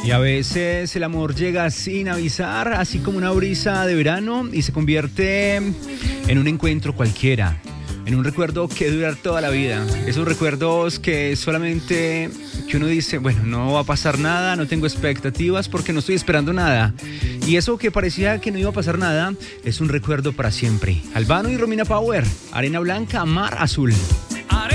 Y a veces el amor llega sin avisar, así como una brisa de verano, y se convierte en un encuentro cualquiera, en un recuerdo que dura toda la vida. Esos recuerdos que solamente que uno dice, bueno, no va a pasar nada, no tengo expectativas porque no estoy esperando nada. Y eso que parecía que no iba a pasar nada es un recuerdo para siempre. Albano y Romina Power, Arena Blanca, Mar Azul.